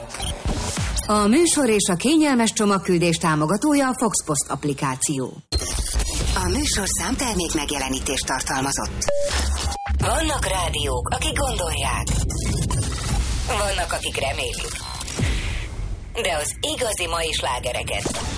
A műsor és a kényelmes csomagküldés támogatója a Foxpost applikáció. A műsor számtermék megjelenítést tartalmazott. Vannak rádiók, akik gondolják. Vannak, akik remélik. De az igazi mai slágereket